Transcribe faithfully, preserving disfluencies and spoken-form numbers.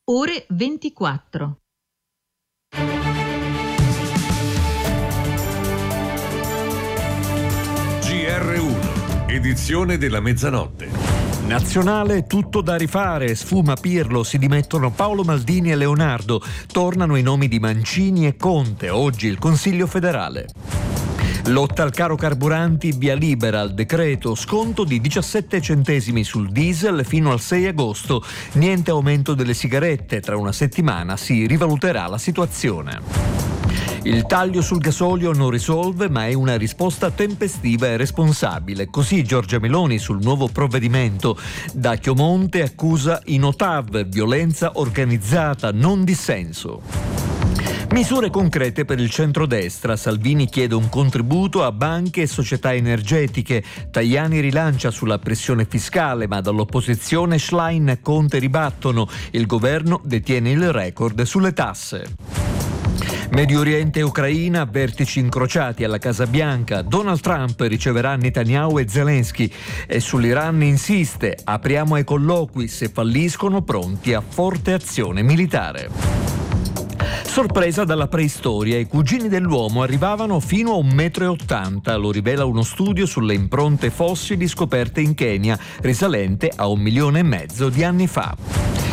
ore ventiquattro. G R uno, edizione della mezzanotte. Nazionale tutto da rifare, sfuma Pirlo, si dimettono Paolo Maldini e Leonardo, tornano i nomi di Mancini e Conte, oggi il Consiglio federale. Lotta al caro carburanti, via libera al decreto, sconto di diciassette centesimi sul diesel fino al sei agosto, niente aumento delle sigarette, tra una settimana si rivaluterà la situazione. Il taglio sul gasolio non risolve, ma è una risposta tempestiva e responsabile. Così Giorgia Meloni sul nuovo provvedimento. Da Chiomonte accusa i Notav, violenza organizzata, non dissenso. Misure concrete per il centrodestra. Salvini chiede un contributo a banche e società energetiche. Tajani rilancia sulla pressione fiscale, ma dall'opposizione Schlein e Conte ribattono. Il governo detiene il record sulle tasse. Medio Oriente e Ucraina, vertici incrociati alla Casa Bianca. Donald Trump riceverà Netanyahu e Zelensky e sull'Iran insiste: apriamo ai colloqui, se falliscono pronti a forte azione militare. Sorpresa dalla preistoria, i cugini dell'uomo arrivavano fino a un metro e ottanta, lo rivela uno studio sulle impronte fossili scoperte in Kenya, risalente a un milione e mezzo di anni fa.